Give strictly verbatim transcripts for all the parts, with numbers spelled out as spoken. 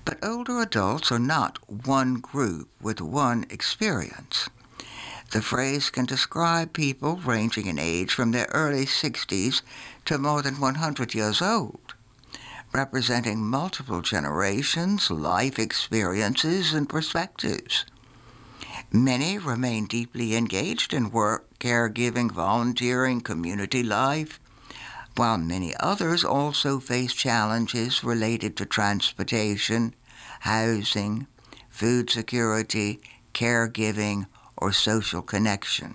But older adults are not one group with one experience. The phrase can describe people ranging in age from their early sixties to more than one hundred years old, representing multiple generations, life experiences, and perspectives. Many remain deeply engaged in work, caregiving, volunteering, community life, while many others also face challenges related to transportation, housing, food security, caregiving, or social connection.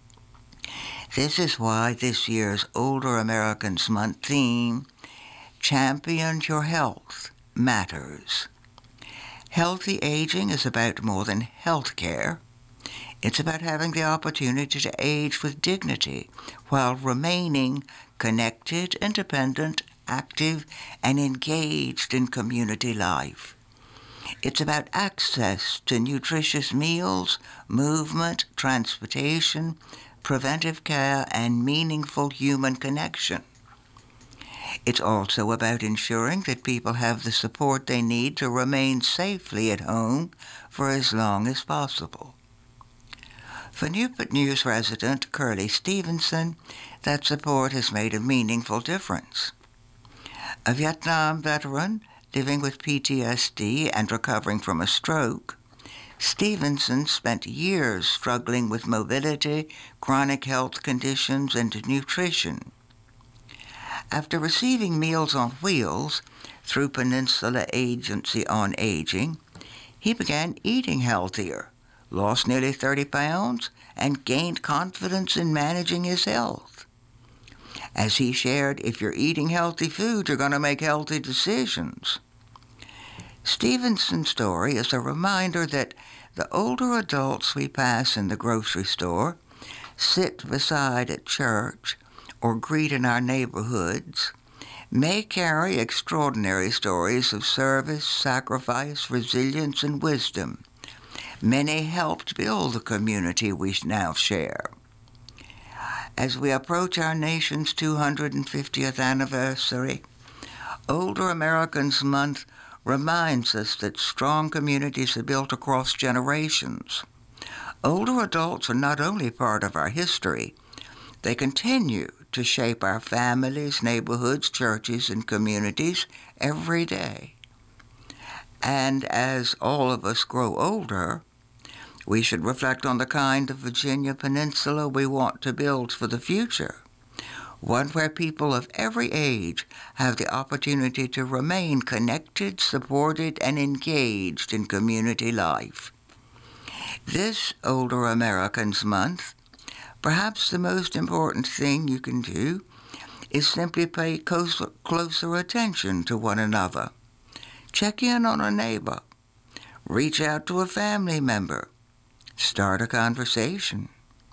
This is why this year's Older Americans Month theme, Champion Your Health, matters. Healthy aging is about more than health care. It's about having the opportunity to age with dignity while remaining connected, independent, active, and engaged in community life. It's about access to nutritious meals, movement, transportation, preventive care, and meaningful human connection. It's also about ensuring that people have the support they need to remain safely at home for as long as possible. For Newport News resident Curly Stevenson, that support has made a meaningful difference. A Vietnam veteran living with P T S D and recovering from a stroke, Stevenson spent years struggling with mobility, chronic health conditions, and nutrition. After receiving Meals on Wheels through Peninsula Agency on Aging, he began eating healthier, lost nearly thirty pounds, and gained confidence in managing his health. As he shared, if you're eating healthy food, you're going to make healthy decisions. Stevenson's story is a reminder that the older adults we pass in the grocery store, sit beside at church, or greet in our neighborhoods may carry extraordinary stories of service, sacrifice, resilience, and wisdom. Many helped build the community we now share. As we approach our nation's two hundred fiftieth anniversary, Older Americans Month reminds us that strong communities are built across generations. Older adults are not only part of our history, they continue to shape our families, neighborhoods, churches, and communities every day. And as all of us grow older, we should reflect on the kind of Virginia Peninsula we want to build for the future, one where people of every age have the opportunity to remain connected, supported, and engaged in community life. This Older Americans Month, perhaps the most important thing you can do is simply pay closer, closer attention to one another. Check in on a neighbor. Reach out to a family member. Start a conversation.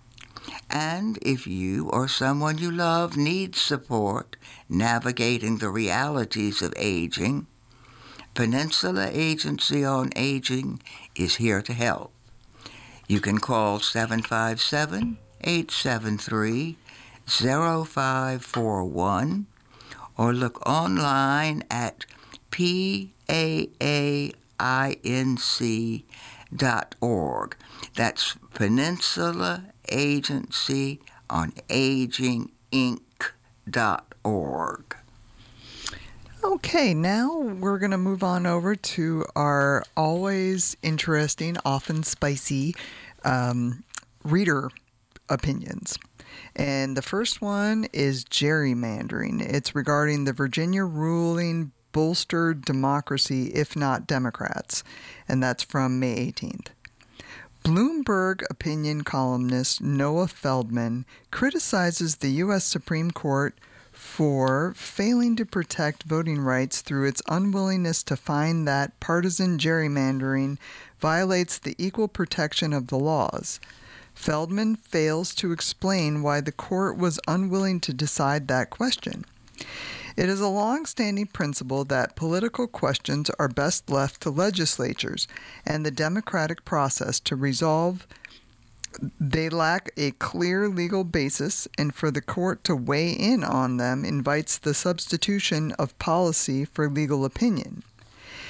And if you or someone you love needs support navigating the realities of aging, Peninsula Agency on Aging is here to help. You can call seven five seven, eight seven three, zero five four one or look online at P A A I N C dot org. That's Peninsula Agency on Aging Inc dot org. Okay, now we're going to move on over to our always interesting, often spicy um, reader opinions. And the first one is gerrymandering. It's regarding the Virginia ruling bolstered democracy, if not Democrats. And that's from May eighteenth. Bloomberg opinion columnist Noah Feldman criticizes the U S Supreme Court for failing to protect voting rights through its unwillingness to find that partisan gerrymandering violates the equal protection of the laws. Feldman fails to explain why the court was unwilling to decide that question. It is a long-standing principle that political questions are best left to legislatures and the democratic process to resolve. They lack a clear legal basis, and for the court to weigh in on them invites the substitution of policy for legal opinion.